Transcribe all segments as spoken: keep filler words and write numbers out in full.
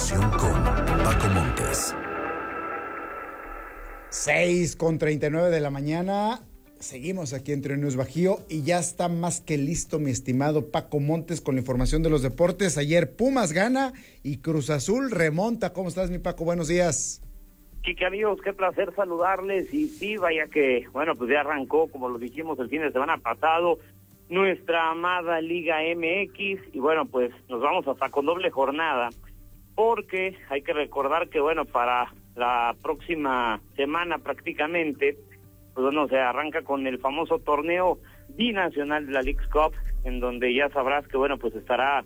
información con Paco Montes. seis con treinta y nueve de la mañana. Seguimos aquí en Tren News Bajío y ya está más que listo mi estimado Paco Montes con la información de los deportes. Ayer Pumas gana y Cruz Azul remonta. ¿Cómo estás, mi Paco? Buenos días. Quique, amigos, qué placer saludarles. Y sí, vaya que, bueno, pues ya arrancó, como lo dijimos el fin de semana pasado, nuestra amada Liga M X. Y bueno, pues nos vamos hasta con doble jornada, porque hay que recordar que, bueno, para la próxima semana prácticamente, pues bueno, se arranca con el famoso torneo binacional de la Leagues Cup, en donde ya sabrás que, bueno, pues estará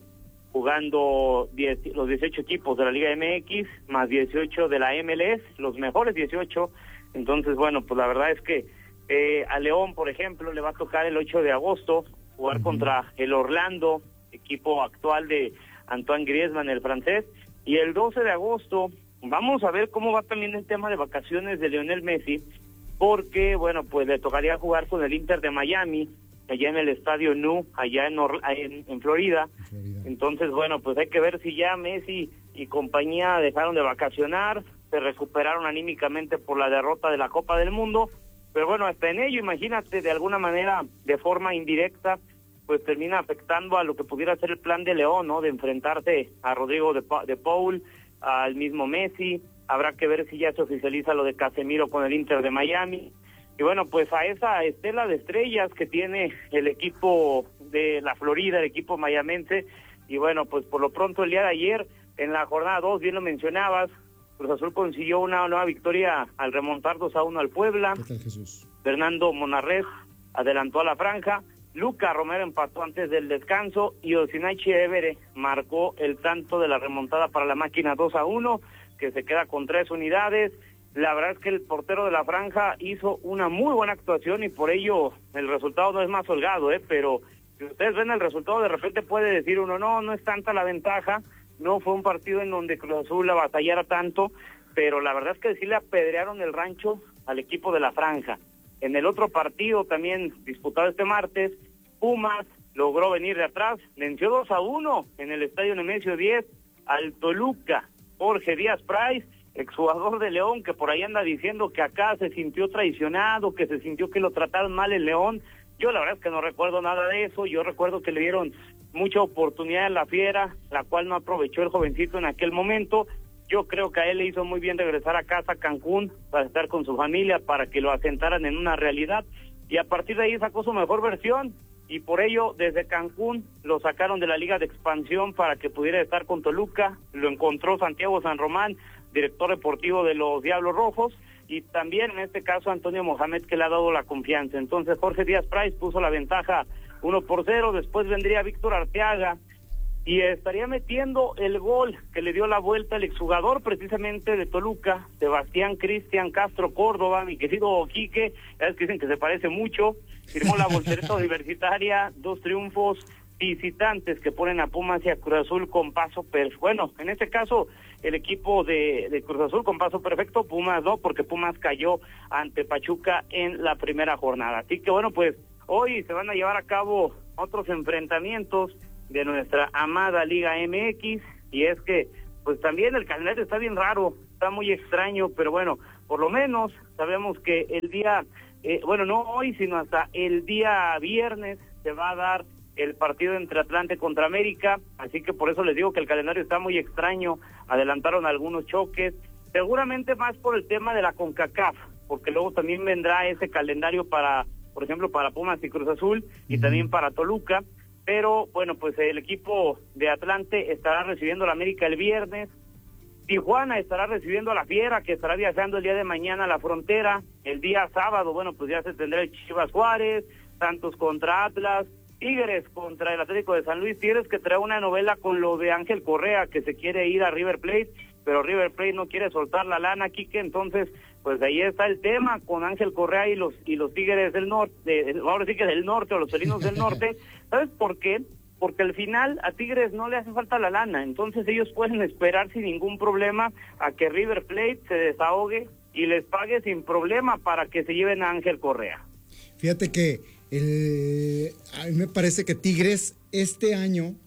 jugando diez, los dieciocho equipos de la Liga M X, más dieciocho de la M L S, los mejores dieciocho. Entonces, bueno, pues la verdad es que eh, a León, por ejemplo, le va a tocar el ocho de agosto jugar uh-huh. contra el Orlando, equipo actual de Antoine Griezmann, el francés, y el doce de agosto vamos a ver cómo va también el tema de vacaciones de Lionel Messi, porque, bueno, pues le tocaría jugar con el Inter de Miami, allá en el Estadio Nu, allá en, Or- en, en Florida. Florida. Entonces, bueno, pues hay que ver si ya Messi y compañía dejaron de vacacionar, se recuperaron anímicamente por la derrota de la Copa del Mundo, pero bueno, hasta en ello, imagínate, de alguna manera, de forma indirecta, pues termina afectando a lo que pudiera ser el plan de León, ¿no?, de enfrentarse a Rodrigo de, pa- de Paul, al mismo Messi. Habrá que ver si ya se oficializa lo de Casemiro con el Inter de Miami. Y bueno, pues a esa estela de estrellas que tiene el equipo de la Florida, el equipo mayamense. Y bueno, pues por lo pronto el día de ayer, en la jornada dos, bien lo mencionabas, Cruz Azul consiguió una nueva victoria al remontar dos a uno al Puebla. ¿Qué tal, Jesús? Fernando Monarrez adelantó a la franja, Luca Romero empató antes del descanso y Osinachi Évere marcó el tanto de la remontada para la máquina dos a uno, que se queda con tres unidades. La verdad es que el portero de la franja hizo una muy buena actuación y por ello el resultado no es más holgado, ¿eh? Pero si ustedes ven el resultado, de repente puede decir uno, no, no es tanta la ventaja, no fue un partido en donde Cruz Azul la batallara tanto, pero la verdad es que sí le apedrearon el rancho al equipo de la franja. En el otro partido, también disputado este martes, Pumas logró venir de atrás, venció dos a uno en el Estadio Nemesio diez al Toluca. Jorge Díaz Price, exjugador de León, que por ahí anda diciendo que acá se sintió traicionado, que se sintió que lo trataron mal en León. Yo la verdad es que no recuerdo nada de eso. Yo recuerdo que le dieron mucha oportunidad en la Fiera, la cual no aprovechó el jovencito en aquel momento. Yo creo que a él le hizo muy bien regresar a casa a Cancún para estar con su familia, para que lo asentaran en una realidad, y a partir de ahí sacó su mejor versión, y por ello desde Cancún lo sacaron de la Liga de Expansión para que pudiera estar con Toluca. Lo encontró Santiago San Román, director deportivo de los Diablos Rojos, y también en este caso Antonio Mohamed, que le ha dado la confianza. Entonces Jorge Díaz Price puso la ventaja uno por cero, después vendría Víctor Arteaga y estaría metiendo el gol que le dio la vuelta el exjugador precisamente de Toluca, Sebastián Cristian Castro Córdoba, mi querido Quique. Ya es que dicen que se parece mucho, firmó la voltereta universitaria, dos triunfos visitantes que ponen a Pumas y a Cruz Azul con paso perfecto. Bueno, en este caso el equipo de, de Cruz Azul con paso perfecto, Pumas no, porque Pumas cayó ante Pachuca en la primera jornada. Así que bueno, pues hoy se van a llevar a cabo otros enfrentamientos de nuestra amada Liga M X, y es que pues también el calendario está bien raro, está muy extraño, pero bueno, por lo menos sabemos que el día, eh, bueno, no hoy, sino hasta el día viernes se va a dar el partido entre Atlante contra América, así que por eso les digo que el calendario está muy extraño. Adelantaron algunos choques, seguramente más por el tema de la CONCACAF, porque luego también vendrá ese calendario para, por ejemplo, para Pumas y Cruz Azul, y uh-huh. también para Toluca. Pero bueno, pues el equipo de Atlante estará recibiendo a la América el viernes. Tijuana estará recibiendo a la Fiera, que estará viajando el día de mañana a la frontera. El día sábado, bueno, pues ya se tendrá el Chivas Juárez, Santos contra Atlas, Tigres contra el Atlético de San Luis. Tigres que trae una novela con lo de Ángel Correa, que se quiere ir a River Plate, pero River Plate no quiere soltar la lana, Quique. Entonces, pues ahí está el tema con Ángel Correa y los y los Tigres del Norte, ahora sí que del norte, o los felinos del norte. ¿Sabes por qué? Porque al final a Tigres no le hace falta la lana, entonces ellos pueden esperar sin ningún problema a que River Plate se desahogue y les pague sin problema para que se lleven a Ángel Correa. Fíjate que el, a mí me parece que Tigres este año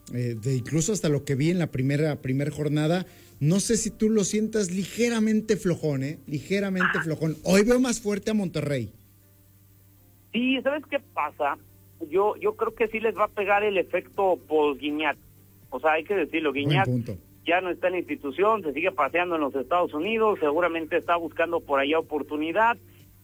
eh, de incluso hasta lo que vi en la primera, primera jornada. No sé si tú lo sientas ligeramente flojón, ¿eh? Ligeramente flojón. Hoy veo más fuerte a Monterrey. Sí, ¿sabes qué pasa? Yo yo creo que sí les va a pegar el efecto post-Guiñac. O sea, hay que decirlo, Guiñac ya no está en la institución, se sigue paseando en los Estados Unidos, seguramente está buscando por allá oportunidad.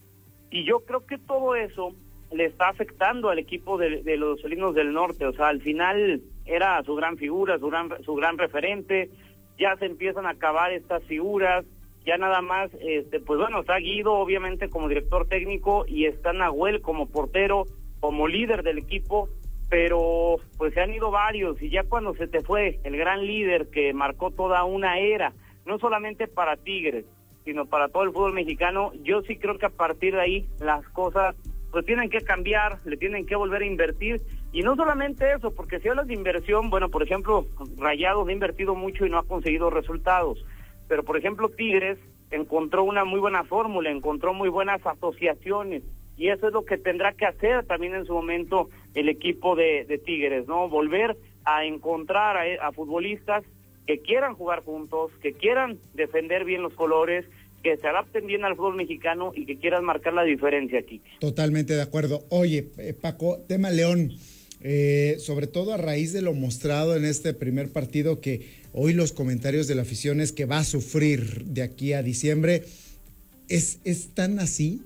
Y yo creo que todo eso le está afectando al equipo de, de los Felinos del Norte. O sea, al final era su gran figura, su gran, su gran referente. Ya se empiezan a acabar estas figuras. Ya nada más, este, pues bueno, está Guido obviamente como director técnico y está Nahuel como portero, como líder del equipo, pero pues se han ido varios y ya cuando se te fue el gran líder que marcó toda una era, no solamente para Tigres, sino para todo el fútbol mexicano, yo sí creo que a partir de ahí las cosas pues tienen que cambiar, le tienen que volver a invertir, y no solamente eso, porque si hablas de inversión, bueno, por ejemplo, Rayados ha invertido mucho y no ha conseguido resultados, pero por ejemplo Tigres encontró una muy buena fórmula, encontró muy buenas asociaciones, y eso es lo que tendrá que hacer también en su momento el equipo de, de Tigres, ¿no? Volver a encontrar a, a futbolistas que quieran jugar juntos, que quieran defender bien los colores, que se adapten bien al fútbol mexicano y que quieran marcar la diferencia aquí. Totalmente de acuerdo. Oye, eh, Paco, tema León, eh, sobre todo a raíz de lo mostrado en este primer partido, que hoy los comentarios de la afición es que va a sufrir de aquí a diciembre, ¿es, es tan así?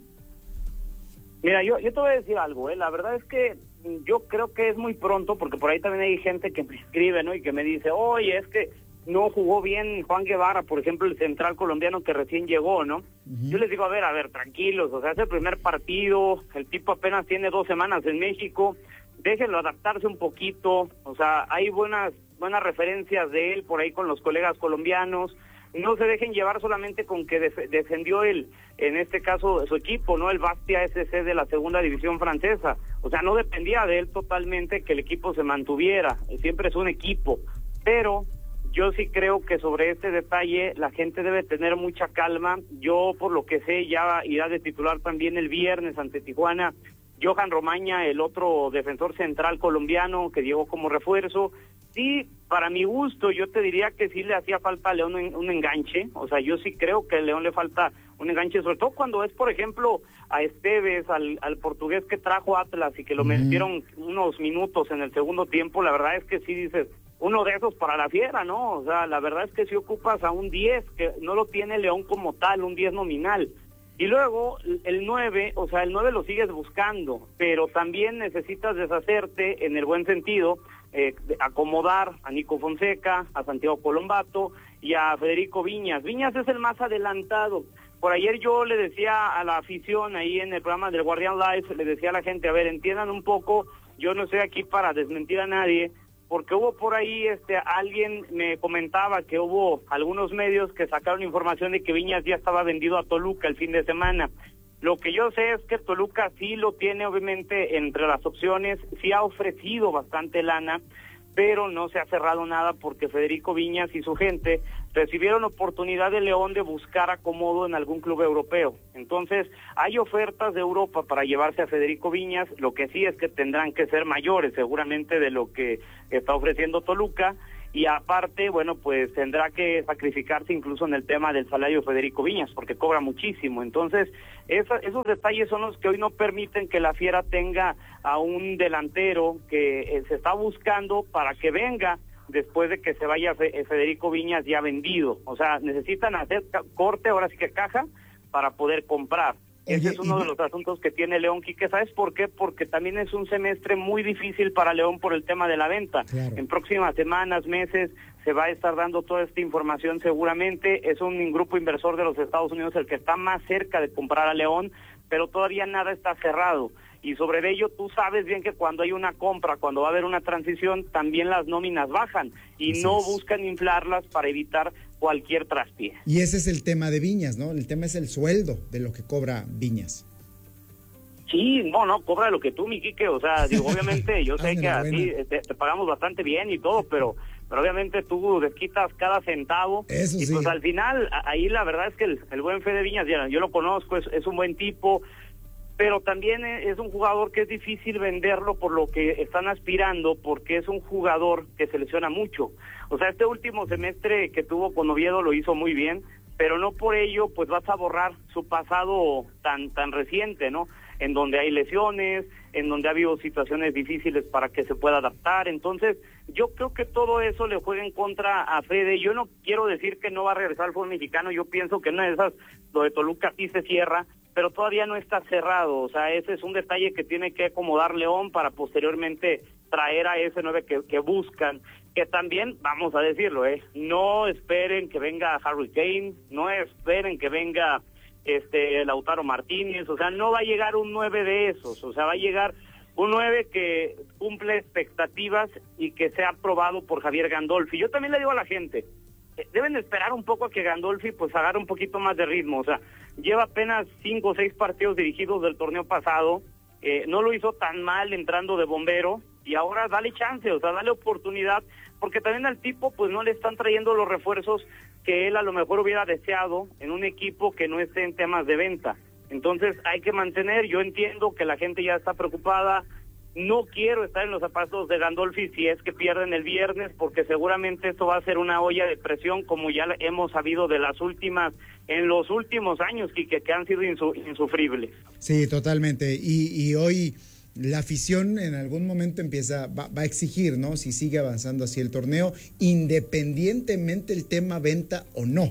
Mira, yo, yo te voy a decir algo, ¿eh? La verdad es que yo creo que es muy pronto, porque por ahí también hay gente que me escribe, ¿no? Y que me dice, oye, es que no jugó bien Juan Guevara, por ejemplo, el central colombiano que recién llegó, ¿no? Uh-huh. Yo les digo, a ver, a ver, tranquilos, o sea, es el primer partido, el tipo apenas tiene dos semanas en México, déjenlo adaptarse un poquito, o sea, hay buenas buenas referencias de él por ahí con los colegas colombianos, no se dejen llevar solamente con que def- defendió él, en este caso, su equipo, ¿no? El Bastia S C de la segunda división francesa, o sea, no dependía de él totalmente que el equipo se mantuviera, siempre es un equipo, pero yo sí creo que sobre este detalle la gente debe tener mucha calma. Yo, por lo que sé, ya irá de titular también el viernes ante Tijuana Johan Romaña, el otro defensor central colombiano que llegó como refuerzo. Sí, para mi gusto, yo te diría que sí le hacía falta a León un, un enganche. O sea, yo sí creo que a León le falta un enganche, sobre todo cuando es, por ejemplo, a Esteves, al, al portugués que trajo Atlas y que lo mm. metieron unos minutos en el segundo tiempo. La verdad es que sí dices, uno de esos para la fiera, ¿no? O sea, la verdad es que si ocupas a un diez, que no lo tiene León como tal, un diez nominal. Y luego el nueve, o sea, el nueve lo sigues buscando, pero también necesitas deshacerte, en el buen sentido, eh, acomodar a Nico Fonseca, a Santiago Colombato y a Federico Viñas. Viñas es el más adelantado. Por ayer yo le decía a la afición ahí en el programa del Guardián Live, le decía a la gente, a ver, entiendan un poco, yo no estoy aquí para desmentir a nadie, porque hubo por ahí, este, alguien me comentaba que hubo algunos medios que sacaron información de que Viñas ya estaba vendido a Toluca el fin de semana. Lo que yo sé es que Toluca sí lo tiene obviamente entre las opciones, sí ha ofrecido bastante lana, pero no se ha cerrado nada porque Federico Viñas y su gente recibieron oportunidad de León de buscar acomodo en algún club europeo. Entonces, hay ofertas de Europa para llevarse a Federico Viñas, lo que sí es que tendrán que ser mayores seguramente de lo que está ofreciendo Toluca, y aparte, bueno, pues tendrá que sacrificarse incluso en el tema del salario de Federico Viñas, porque cobra muchísimo. Entonces, esa, esos detalles son los que hoy no permiten que la Fiera tenga a un delantero que eh, se está buscando para que venga después de que se vaya Fe- Federico Viñas ya vendido. O sea, necesitan hacer ca- corte, ahora sí que caja, para poder comprar. Oye, ese es uno y... de los asuntos que tiene León, Quique. ¿Sabes por qué? Porque también es un semestre muy difícil para León por el tema de la venta. Claro. En próximas semanas, meses, se va a estar dando toda esta información seguramente. Es un grupo inversor de los Estados Unidos el que está más cerca de comprar a León, pero todavía nada está cerrado. Y sobre ello tú sabes bien que cuando hay una compra, cuando va a haber una transición, también las nóminas bajan y Así no es. buscan inflarlas para evitar cualquier traspié. Y ese es el tema de Viñas, ¿no? El tema es el sueldo de lo que cobra Viñas. Sí, no, no, cobra lo que tú, mi Quique, o sea, digo, obviamente, yo sé que a ti te, te pagamos bastante bien y todo, pero pero obviamente tú desquitas cada centavo. Eso y sí. Pues al final, ahí la verdad es que el, el buen Fede Viñas, ya, yo lo conozco, es, es un buen tipo. pero también es un jugador que es difícil venderlo por lo que están aspirando, porque es un jugador que se lesiona mucho. O sea, este último semestre que tuvo con Oviedo lo hizo muy bien, pero no por ello pues vas a borrar su pasado tan tan reciente, ¿no? En donde hay lesiones, en donde ha habido situaciones difíciles para que se pueda adaptar. Entonces, yo creo que todo eso le juega en contra a Fede. Yo no quiero decir que no va a regresar al fútbol mexicano, yo pienso que una de esas, lo de Toluca sí se cierra, pero todavía no está cerrado. O sea, ese es un detalle que tiene que acomodar León para posteriormente traer a ese nueve que, que buscan. Que también, vamos a decirlo, eh, no esperen que venga Harry Kane, no esperen que venga este Lautaro Martínez, o sea, no va a llegar un nueve de esos, o sea, va a llegar un nueve que cumple expectativas y que sea aprobado por Javier Gandolfi. Yo también le digo a la gente, eh, deben esperar un poco a que Gandolfi pues agarre un poquito más de ritmo, o sea, lleva apenas cinco o seis partidos dirigidos del torneo pasado, eh, no lo hizo tan mal entrando de bombero, y ahora dale chance, o sea, dale oportunidad, porque también al tipo pues no le están trayendo los refuerzos que él a lo mejor hubiera deseado en un equipo que no esté en temas de venta. Entonces hay que mantener, yo entiendo que la gente ya está preocupada, no quiero estar en los zapatos de Gandolfi si es que pierden el viernes, porque seguramente esto va a ser una olla de presión como ya hemos sabido de las últimas, en los últimos años, que, que han sido insu, insufribles. Sí, totalmente, y, y hoy la afición en algún momento empieza, va, va a exigir, ¿no? Si sigue avanzando así el torneo, independientemente el tema venta o no.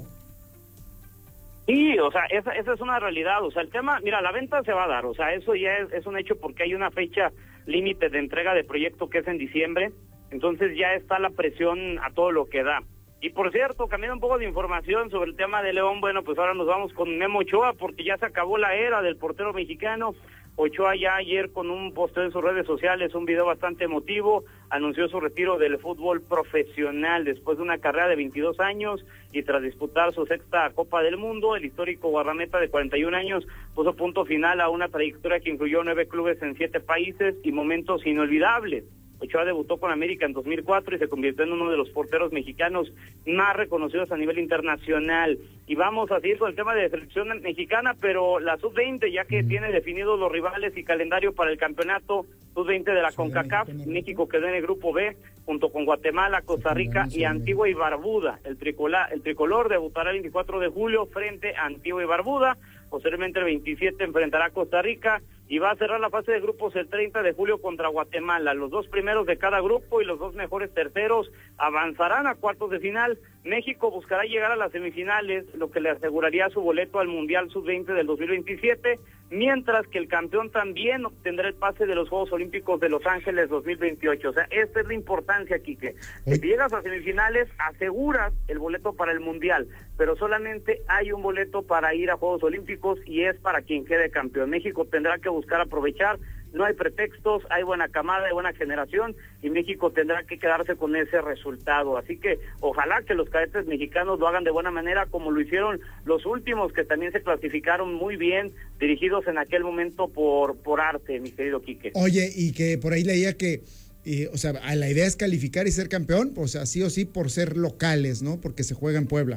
Sí, o sea, esa, esa es una realidad, o sea, el tema, mira, la venta se va a dar, o sea, eso ya es, es un hecho porque hay una fecha límite de entrega de proyecto que es en diciembre, entonces ya está la presión a todo lo que da. Y por cierto, cambiando un poco de información sobre el tema de León, bueno, pues ahora nos vamos con Memo Ochoa, porque ya se acabó la era del portero mexicano. Ochoa ya ayer con un posteo en sus redes sociales, un video bastante emotivo, anunció su retiro del fútbol profesional después de una carrera de veintidós años y tras disputar su sexta Copa del Mundo. El histórico guardameta de cuarenta y un años puso punto final a una trayectoria que incluyó nueve clubes en siete países y momentos inolvidables. Ochoa debutó con América en dos mil cuatro y se convirtió en uno de los porteros mexicanos más reconocidos a nivel internacional. Y vamos a seguir con el tema de selección mexicana, pero la sub veinte, ya que tiene definidos los rivales y calendario para el campeonato sub veinte de la CONCACAF, México quedó en el grupo B, junto con Guatemala, Costa Rica y Antigua y Barbuda. El tricolor, el tricolor debutará el veinticuatro de julio frente a Antigua y Barbuda, posteriormente el veintisiete enfrentará a Costa Rica, y va a cerrar la fase de grupos el treinta de julio contra Guatemala. Los dos primeros de cada grupo y los dos mejores terceros avanzarán a cuartos de final. México buscará llegar a las semifinales, lo que le aseguraría su boleto al Mundial sub veinte del dos mil veintisiete, mientras que el campeón también obtendrá el pase de los Juegos Olímpicos de Los Ángeles dos mil veintiocho. O sea, esta es la importancia, Quique. Si llegas a semifinales, aseguras el boleto para el Mundial, pero solamente hay un boleto para ir a Juegos Olímpicos y es para quien quede campeón. México tendrá que buscar aprovechar, no hay pretextos, hay buena camada, hay buena generación y México tendrá que quedarse con ese resultado. Así que ojalá que los cadetes mexicanos lo hagan de buena manera como lo hicieron los últimos que también se clasificaron muy bien, dirigidos en aquel momento por, por arte, mi querido Quique. Oye, y que por ahí leía que, eh, o sea, la idea es calificar y ser campeón, o sea, sí o sí por ser locales, ¿no? Porque se juega en Puebla.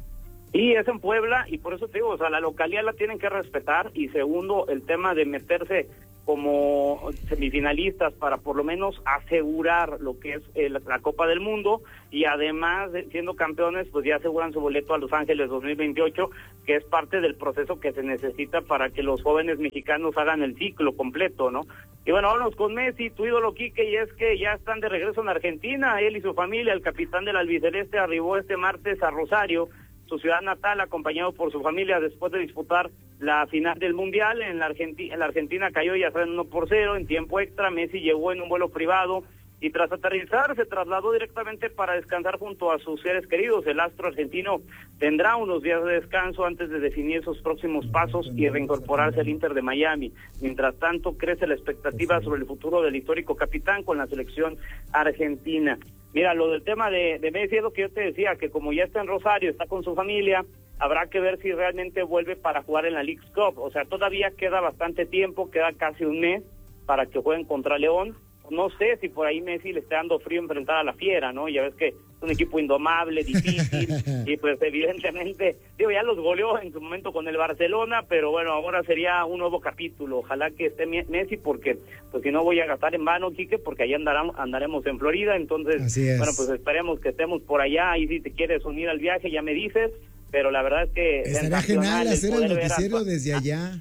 Y es en Puebla, y por eso te digo, o sea, la localidad la tienen que respetar, y segundo, el tema de meterse como semifinalistas para por lo menos asegurar lo que es eh, la, la Copa del Mundo, y además de, siendo campeones, pues ya aseguran su boleto a Los Ángeles dos mil veintiocho, que es parte del proceso que se necesita para que los jóvenes mexicanos hagan el ciclo completo, ¿no? Y bueno, vámonos con Messi, tu ídolo Quique, y es que ya están de regreso en Argentina, él y su familia. El capitán del albiceleste arribó este martes a Rosario, su ciudad natal, acompañado por su familia después de disputar la final del Mundial. En la Argentina, en la Argentina cayó ya saben uno por cero, en tiempo extra Messi llegó en un vuelo privado y tras aterrizar se trasladó directamente para descansar junto a sus seres queridos. El astro argentino tendrá unos días de descanso antes de definir sus próximos pasos y reincorporarse al Inter de Miami. Mientras tanto, crece la expectativa sobre el futuro del histórico capitán con la selección argentina. Mira, lo del tema de, de Messi es lo que yo te decía, que como ya está en Rosario, está con su familia, habrá que ver si realmente vuelve para jugar en la Leagues Cup. O sea, todavía queda bastante tiempo, queda casi un mes para que jueguen contra León. No sé si por ahí Messi le está dando frío enfrentar a la Fiera, ¿no? Ya ves que un equipo indomable, difícil, y pues evidentemente, digo, ya los goleó en su momento con el Barcelona, pero bueno, ahora sería un nuevo capítulo. Ojalá que esté Messi, porque pues si no voy a gastar en vano, Quique, porque allá andarán, andaremos en Florida, entonces, bueno, pues esperemos que estemos por allá, y si te quieres unir al viaje, ya me dices, pero la verdad es que... Estaría genial hacer el noticiero desde allá.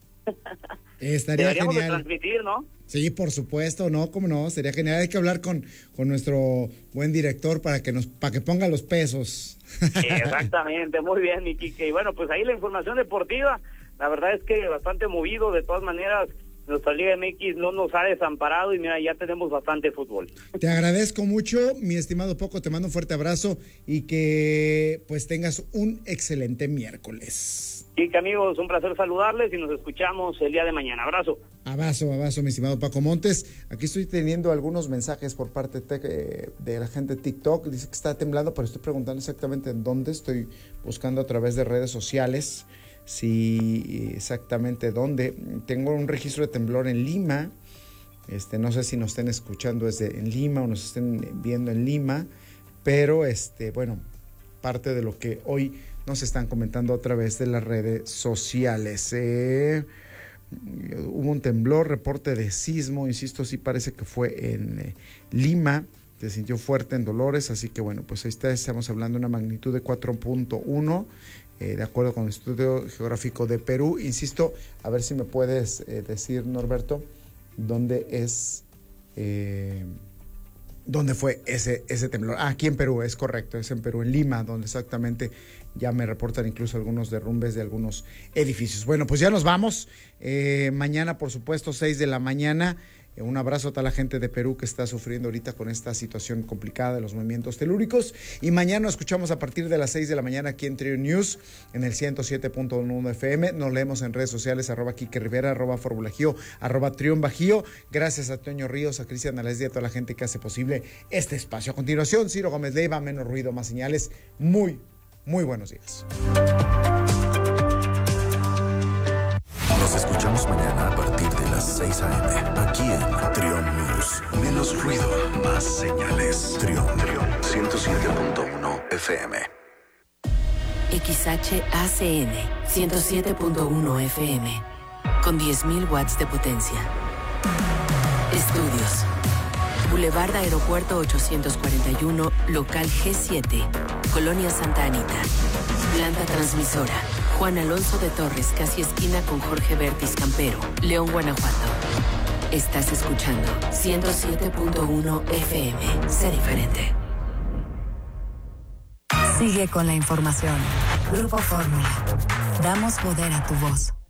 Estaría Deberíamos genial. de transmitir, ¿no? Sí, por supuesto, no, cómo no, sería genial. Hay que hablar con, con nuestro buen director para que nos, para que ponga los pesos. Exactamente, muy bien, mi Quique. Y bueno, pues ahí la información deportiva, la verdad es que bastante movido. De todas maneras, nuestra Liga M X no nos ha desamparado y mira, ya tenemos bastante fútbol. Te agradezco mucho, mi estimado Poco, te mando un fuerte abrazo y que pues tengas un excelente miércoles. Quique, amigos, un placer saludarles y nos escuchamos el día de mañana. Abrazo. Abrazo, abrazo, mi estimado Paco Montes. Aquí estoy teniendo algunos mensajes por parte de, de la gente de TikTok. Dice que está temblando, pero estoy preguntando exactamente en dónde. Estoy buscando a través de redes sociales si exactamente dónde. Tengo un registro de temblor en Lima. Este, no sé si nos estén escuchando desde en Lima o nos estén viendo en Lima, pero este, bueno, parte de lo que hoy nos están comentando a través de las redes sociales. Eh, hubo un temblor, reporte de sismo, insisto, sí parece que fue en eh, Lima, se sintió fuerte en Dolores, así que bueno, pues ahí está, estamos hablando de una magnitud de cuatro punto uno, eh, de acuerdo con el Instituto Geográfico de Perú. Insisto, a ver si me puedes eh, decir, Norberto, dónde es... Eh, ¿Dónde fue ese, ese temblor? Ah, aquí en Perú, es correcto, es en Perú, en Lima, donde exactamente ya me reportan incluso algunos derrumbes de algunos edificios. Bueno, pues ya nos vamos. Eh, mañana, por supuesto, seis de la mañana. Eh, un abrazo a toda la gente de Perú que está sufriendo ahorita con esta situación complicada de los movimientos telúricos. Y mañana nos escuchamos a partir de las seis de la mañana aquí en Trio News, en el ciento siete punto uno F M. Nos leemos en redes sociales, arroba Quique Rivera, arroba Fórmula Gio, arroba Trión Bajío. Gracias a Toño Ríos, a Cristian Alesdi, a toda la gente que hace posible este espacio. A continuación, Ciro Gómez Leiva, menos ruido, más señales. Muy, muy buenos días. Nos escuchamos mañana a partir de las seis a eme aquí en Trión News. Menos ruido, más señales. Trión, Trión, ciento siete punto uno F M. X H A C N ciento siete punto uno F M con diez mil watts de potencia. Estudios. Boulevard Aeropuerto ochocientos cuarenta y uno, local G siete, Colonia Santa Anita. Planta transmisora. Juan Alonso de Torres, casi esquina con Jorge Bertis Campero, León, Guanajuato. Estás escuchando ciento siete punto uno F M. Sé diferente. Sigue con la información. Grupo Fórmula. Damos poder a tu voz.